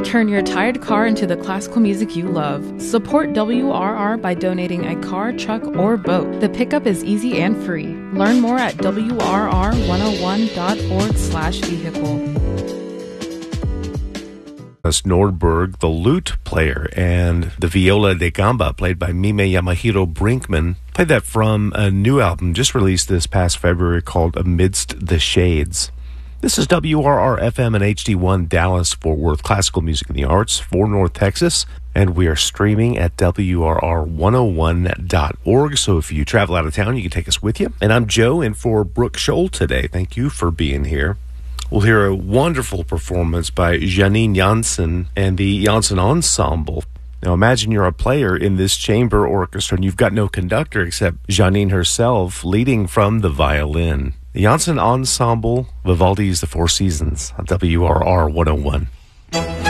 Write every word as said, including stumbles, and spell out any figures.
Turn your tired car into the classical music you love. Support W R R by donating a car, truck, or boat. The pickup is easy and free. Learn more at W R R one oh one dot org slash vehicle. Nordberg, the lute player, and the viola da gamba, played by Mime Yamahiro Brinkman. Played that from a new album just released this past February called Amidst the Shades. This is W R R F M and H D one Dallas, Fort Worth, classical music and the arts for North Texas, and we are streaming at W R R one oh one dot org, so if you travel out of town, you can take us with you. And I'm Joe, and for Brooke Scholl today, thank you for being here. We'll hear a wonderful performance by Janine Janssen and the Janssen Ensemble. Now imagine you're a player in this chamber orchestra and you've got no conductor except Janine herself leading from the violin. The Janssen Ensemble, Vivaldi's The Four Seasons on W R R one oh one.